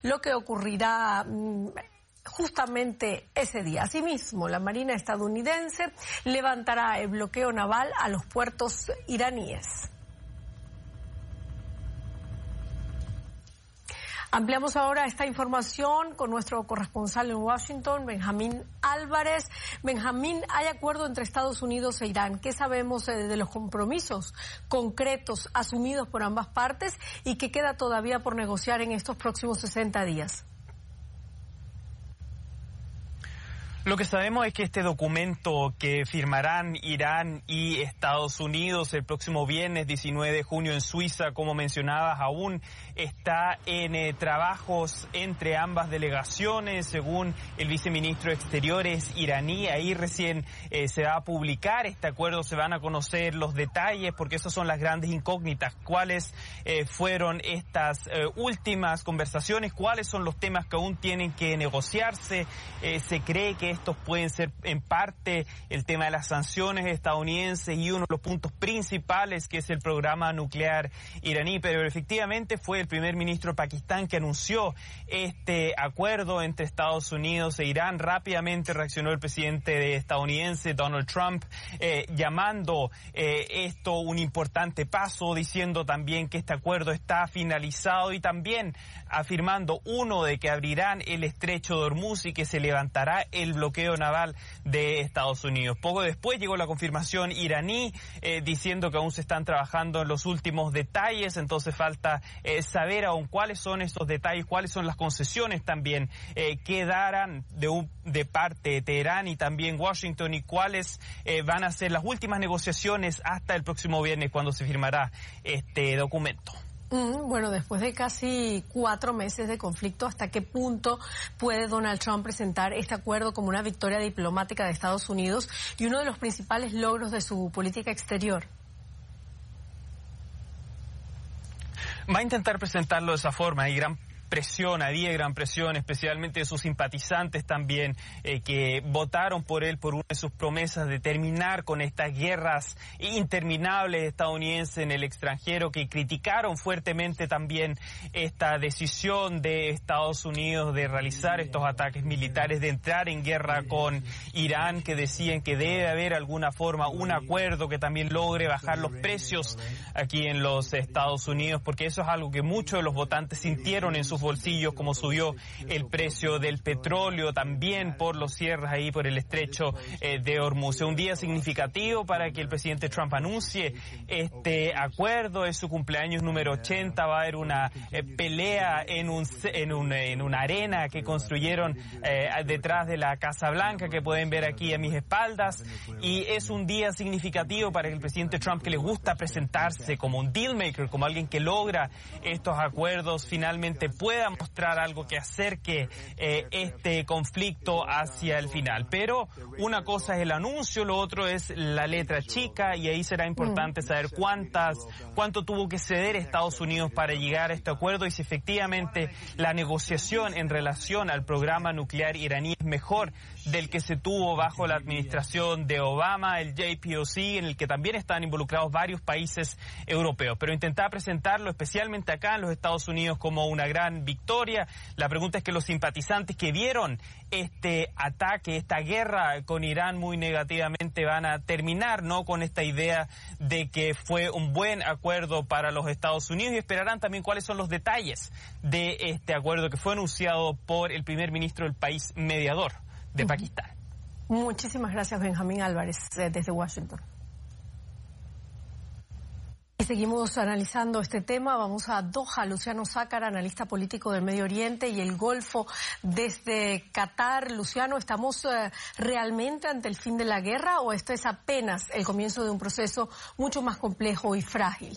lo que ocurrirá justamente ese día. Asimismo, la Marina estadounidense levantará el bloqueo naval a los puertos iraníes. Ampliamos ahora esta información con nuestro corresponsal en Washington, Benjamín Álvarez. Benjamín, ¿hay acuerdo entre Estados Unidos e Irán? ¿Qué sabemos de los compromisos concretos asumidos por ambas partes y qué queda todavía por negociar en estos próximos 60 días? Lo que sabemos es que este documento que firmarán Irán y Estados Unidos el próximo viernes 19 de junio en Suiza, como mencionabas, aún está en trabajos entre ambas delegaciones, según el viceministro de Exteriores iraní. Ahí recién se va a publicar este acuerdo, se van a conocer los detalles, porque esas son las grandes incógnitas. ¿Cuáles fueron estas últimas conversaciones? ¿Cuáles son los temas que aún tienen que negociarse? Se cree que estos pueden ser en parte el tema de las sanciones estadounidenses y uno de los puntos principales, que es el programa nuclear iraní, pero efectivamente fue el primer ministro de Pakistán que anunció este acuerdo entre Estados Unidos e Irán. Rápidamente reaccionó el presidente estadounidense Donald Trump, llamando esto un importante paso, diciendo también que este acuerdo está finalizado y también afirmando de que abrirán el estrecho de Hormuz y que se levantará el bloqueo naval de Estados Unidos. Poco después llegó la confirmación iraní diciendo que aún se están trabajando en los últimos detalles, entonces falta saber aún cuáles son estos detalles, cuáles son las concesiones también que darán de parte de Teherán y también Washington, y cuáles van a ser las últimas negociaciones hasta el próximo viernes, cuando se firmará este documento. Bueno, después de casi 4 meses de conflicto, ¿hasta qué punto puede Donald Trump presentar este acuerdo como una victoria diplomática de Estados Unidos y uno de los principales logros de su política exterior? Va a intentar presentarlo de esa forma. Hay había gran presión, especialmente de sus simpatizantes también, que votaron por él por una de sus promesas de terminar con estas guerras interminables estadounidenses en el extranjero, que criticaron fuertemente también esta decisión de Estados Unidos de realizar estos ataques militares, de entrar en guerra con Irán, que decían que debe haber alguna forma, un acuerdo que también logre bajar los precios aquí en los Estados Unidos, porque eso es algo que muchos de los votantes sintieron en sus bolsillos, como subió el precio del petróleo, también por los cierres ahí por el estrecho de Hormuz. Es un día significativo para que el presidente Trump anuncie este acuerdo. Es su cumpleaños número 80, va a haber una pelea en una arena que construyeron detrás de la Casa Blanca, que pueden ver aquí a mis espaldas, y es un día significativo para el presidente Trump, que le gusta presentarse como un deal maker, como alguien que logra estos acuerdos, finalmente pueda mostrar algo que acerque este conflicto hacia el final. Pero una cosa es el anuncio, lo otro es la letra chica, y ahí será importante saber cuánto tuvo que ceder Estados Unidos para llegar a este acuerdo, y si efectivamente la negociación en relación al programa nuclear iraní es mejor del que se tuvo bajo la administración de Obama, el JPOC, en el que también están involucrados varios países europeos. Pero intentar presentarlo, especialmente acá en los Estados Unidos, como una gran victoria. La pregunta es que los simpatizantes que vieron este ataque, esta guerra con Irán muy negativamente, van a terminar, ¿no?, con esta idea de que fue un buen acuerdo para los Estados Unidos, y esperarán también cuáles son los detalles de este acuerdo que fue anunciado por el primer ministro del país mediador de Pakistán. Muchísimas gracias, Benjamín Álvarez, desde Washington. Y seguimos analizando este tema. Vamos a Doha. Luciano Sácar, analista político del Medio Oriente y el Golfo desde Qatar. Luciano, ¿estamos realmente ante el fin de la guerra o esto es apenas el comienzo de un proceso mucho más complejo y frágil?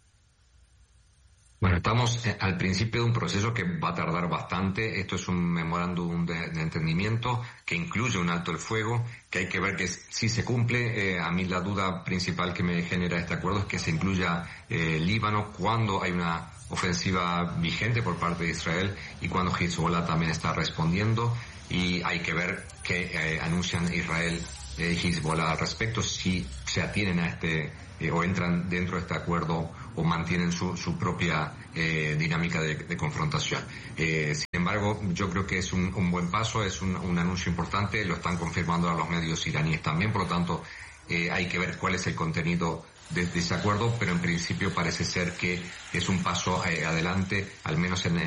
Bueno, estamos al principio de un proceso que va a tardar bastante. Esto es un memorándum de entendimiento que incluye un alto el fuego, que hay que ver que si se cumple. A mí la duda principal que me genera este acuerdo es que se incluya Líbano cuando hay una ofensiva vigente por parte de Israel y cuando Hezbollah también está respondiendo. Y hay que ver qué anuncian Israel y Hezbollah al respecto, si se atienen a o entran dentro de este acuerdo o mantienen su propia dinámica de confrontación. embargo, yo creo que es un buen paso, es un anuncio importante, lo están confirmando a los medios iraníes también, por lo tanto hay que ver cuál es el contenido de ese acuerdo, pero en principio parece ser que es un paso adelante, al menos en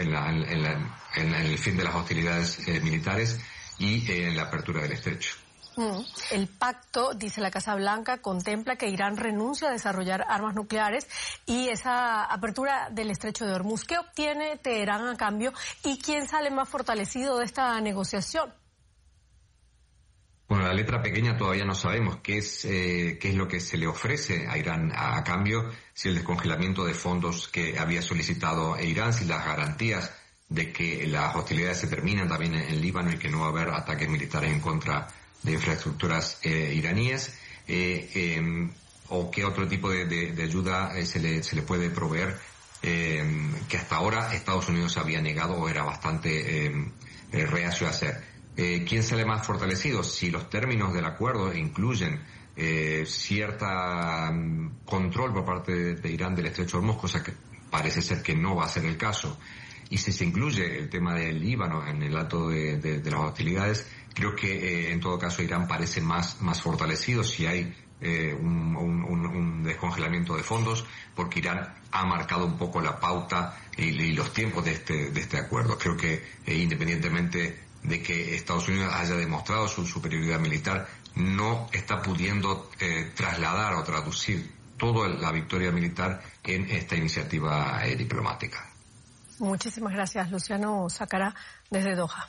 el fin de las hostilidades militares y en la apertura del estrecho. El pacto, dice la Casa Blanca, contempla que Irán renuncia a desarrollar armas nucleares y esa apertura del estrecho de Hormuz. ¿Qué obtiene Teherán a cambio y quién sale más fortalecido de esta negociación? Bueno, la letra pequeña todavía no sabemos qué es lo que se le ofrece a Irán a cambio, si el descongelamiento de fondos que había solicitado Irán, si las garantías de que las hostilidades se terminan también en Líbano y que no va a haber ataques militares en contra de infraestructuras iraníes, o qué otro tipo de ayuda se le puede proveer, que hasta ahora Estados Unidos había negado o era bastante reacio a hacer. ¿Quién sale más fortalecido? Si los términos del acuerdo incluyen cierta control por parte de Irán del estrecho de Hormuz, cosa que parece ser que no va a ser el caso, y si se incluye el tema del Líbano en el alto de las hostilidades, creo que en todo caso Irán parece más fortalecido si hay un descongelamiento de fondos, porque Irán ha marcado un poco la pauta y los tiempos de este acuerdo. Creo que independientemente de que Estados Unidos haya demostrado su superioridad militar, no está pudiendo trasladar o traducir toda la victoria militar en esta iniciativa diplomática. Muchísimas gracias, Luciano Sacará, desde Doha.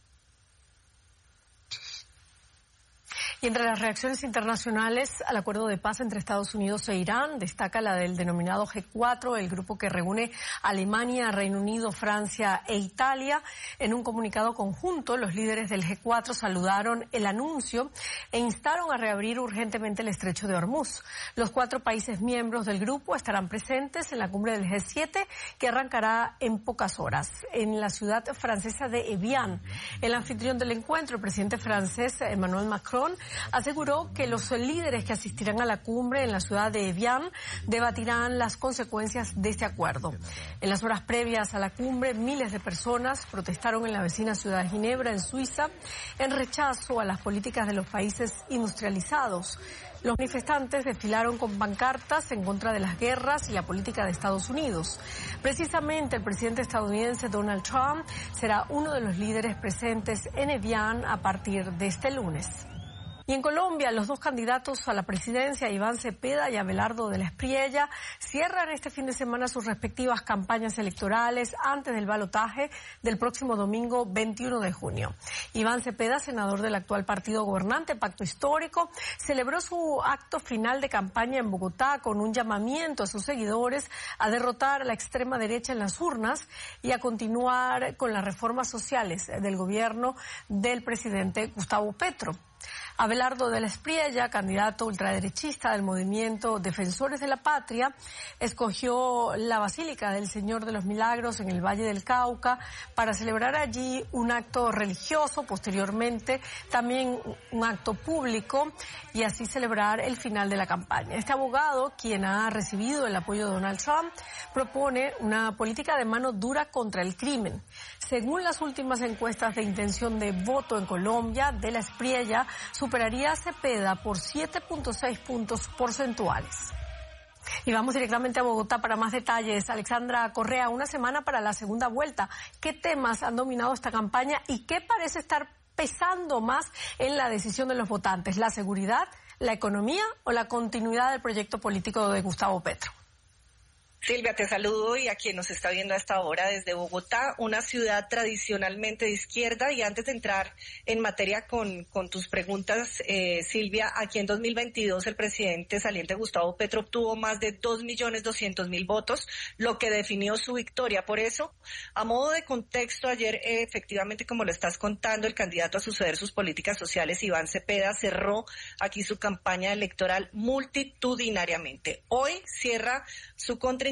Y entre las reacciones internacionales al acuerdo de paz entre Estados Unidos e Irán, destaca la del denominado G4, el grupo que reúne a Alemania, Reino Unido, Francia e Italia. En un comunicado conjunto, los líderes del G4 saludaron el anuncio e instaron a reabrir urgentemente el estrecho de Hormuz. Los 4 países miembros del grupo estarán presentes en la cumbre del G7, que arrancará en pocas horas en la ciudad francesa de Evian. El anfitrión del encuentro, el presidente francés Emmanuel Macron, aseguró que los líderes que asistirán a la cumbre en la ciudad de Evian debatirán las consecuencias de este acuerdo. En las horas previas a la cumbre, miles de personas protestaron en la vecina ciudad de Ginebra, en Suiza, en rechazo a las políticas de los países industrializados. Los manifestantes desfilaron con pancartas en contra de las guerras y la política de Estados Unidos. Precisamente el presidente estadounidense Donald Trump será uno de los líderes presentes en Evian a partir de este lunes. Y en Colombia, los 2 candidatos a la presidencia, Iván Cepeda y Abelardo de la Espriella, cierran este fin de semana sus respectivas campañas electorales antes del balotaje del próximo domingo 21 de junio. Iván Cepeda, senador del actual partido gobernante Pacto Histórico, celebró su acto final de campaña en Bogotá con un llamamiento a sus seguidores a derrotar a la extrema derecha en las urnas y a continuar con las reformas sociales del gobierno del presidente Gustavo Petro. Abelardo de la Espriella, candidato ultraderechista del movimiento Defensores de la Patria, escogió la Basílica del Señor de los Milagros en el Valle del Cauca para celebrar allí un acto religioso, posteriormente también un acto público y así celebrar el final de la campaña. Este abogado, quien ha recibido el apoyo de Donald Trump, propone una política de mano dura contra el crimen. Según las últimas encuestas de intención de voto en Colombia, de la Espriella superaría a Cepeda por 7.6 puntos porcentuales. Y vamos directamente a Bogotá para más detalles. Alexandra Correa, una semana para la segunda vuelta. ¿Qué temas han dominado esta campaña y qué parece estar pesando más en la decisión de los votantes? ¿La seguridad, la economía o la continuidad del proyecto político de Gustavo Petro? Silvia, te saludo y a quien nos está viendo a esta hora desde Bogotá, una ciudad tradicionalmente de izquierda. Y antes de entrar en materia con tus preguntas, Silvia, aquí en 2022 el presidente saliente Gustavo Petro obtuvo más de 2.200.000 votos, lo que definió su victoria. Por eso, a modo de contexto, ayer efectivamente, como lo estás contando, el candidato a suceder sus políticas sociales, Iván Cepeda, cerró aquí su campaña electoral multitudinariamente. Hoy cierra su contrincante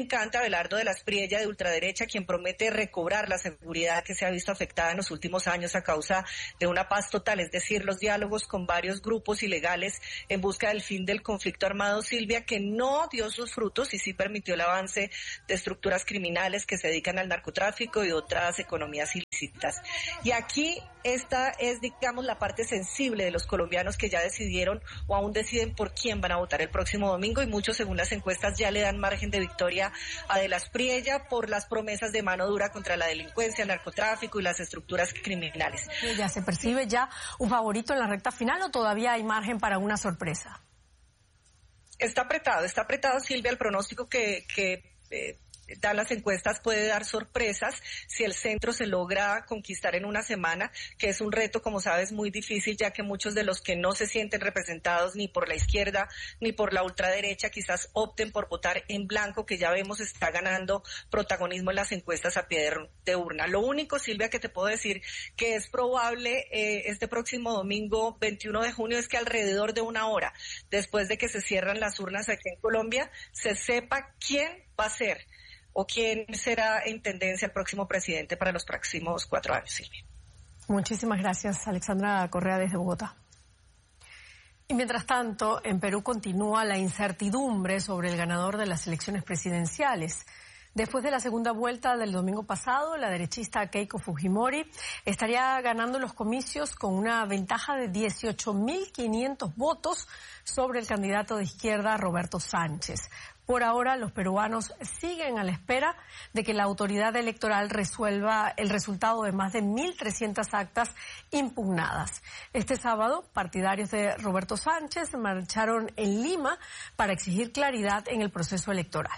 encanta Abelardo de la Espriella, de ultraderecha, quien promete recobrar la seguridad que se ha visto afectada en los últimos años a causa de una paz total, es decir, los diálogos con varios grupos ilegales en busca del fin del conflicto armado, Silvia, que no dio sus frutos y sí permitió el avance de estructuras criminales que se dedican al narcotráfico y otras economías ilícitas. Y aquí esta es, digamos, la parte sensible de los colombianos que ya decidieron o aún deciden por quién van a votar el próximo domingo, y muchos, según las encuestas, ya le dan margen de victoria a de la Espriella por las promesas de mano dura contra la delincuencia, el narcotráfico y las estructuras criminales. ¿Ya se percibe ya un favorito en la recta final o todavía hay margen para una sorpresa? Está apretado, Silvia. El pronóstico que dan las encuestas puede dar sorpresas si el centro se logra conquistar en una semana, que es un reto, como sabes, muy difícil, ya que muchos de los que no se sienten representados ni por la izquierda ni por la ultraderecha quizás opten por votar en blanco, que ya vemos está ganando protagonismo en las encuestas a pie de urna. Lo único, Silvia, que te puedo decir que es probable este próximo domingo 21 de junio es que alrededor de una hora después de que se cierran las urnas aquí en Colombia se sepa quién va a ser o quién será en tendencia el próximo presidente para los próximos 4 años, Silvia. Muchísimas gracias, Alexandra Correa, desde Bogotá. Y mientras tanto, en Perú continúa la incertidumbre sobre el ganador de las elecciones presidenciales. Después de la segunda vuelta del domingo pasado, la derechista Keiko Fujimori estaría ganando los comicios con una ventaja de 18.500 votos sobre el candidato de izquierda Roberto Sánchez. Por ahora, los peruanos siguen a la espera de que la autoridad electoral resuelva el resultado de más de 1.300 actas impugnadas. Este sábado, partidarios de Roberto Sánchez marcharon en Lima para exigir claridad en el proceso electoral.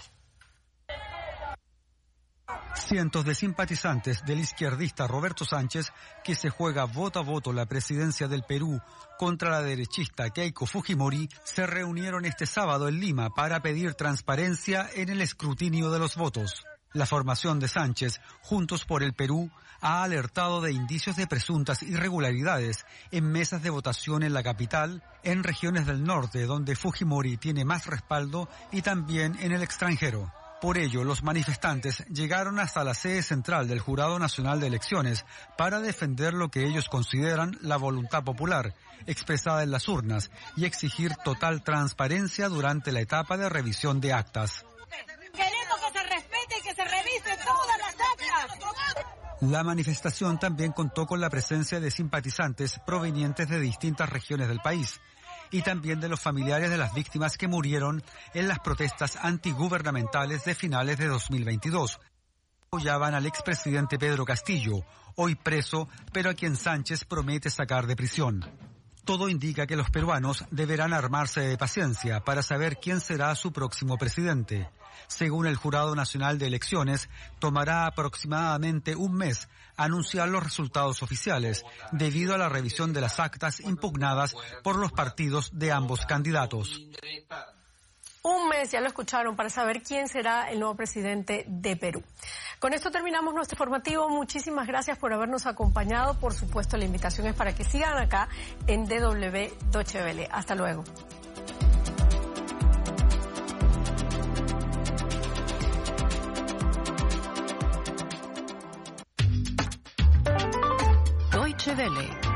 Cientos de simpatizantes del izquierdista Roberto Sánchez, que se juega voto a voto la presidencia del Perú contra la derechista Keiko Fujimori, se reunieron este sábado en Lima para pedir transparencia en el escrutinio de los votos. La formación de Sánchez, Juntos por el Perú, ha alertado de indicios de presuntas irregularidades en mesas de votación en la capital, en regiones del norte donde Fujimori tiene más respaldo y también en el extranjero. Por ello, los manifestantes llegaron hasta la sede central del Jurado Nacional de Elecciones para defender lo que ellos consideran la voluntad popular, expresada en las urnas, y exigir total transparencia durante la etapa de revisión de actas. Queremos que se respete y que se revise todas las actas. La manifestación también contó con la presencia de simpatizantes provenientes de distintas regiones del país y también de los familiares de las víctimas que murieron en las protestas antigubernamentales de finales de 2022. Apoyaban al expresidente Pedro Castillo, hoy preso, pero a quien Sánchez promete sacar de prisión. Todo indica que los peruanos deberán armarse de paciencia para saber quién será su próximo presidente. Según el Jurado Nacional de Elecciones, tomará aproximadamente un mes anunciar los resultados oficiales, debido a la revisión de las actas impugnadas por los partidos de ambos candidatos. Un mes, ya lo escucharon, para saber quién será el nuevo presidente de Perú. Con esto terminamos nuestro informativo. Muchísimas gracias por habernos acompañado. Por supuesto, la invitación es para que sigan acá en DW Deutsche Welle. Hasta luego. Deutsche Welle.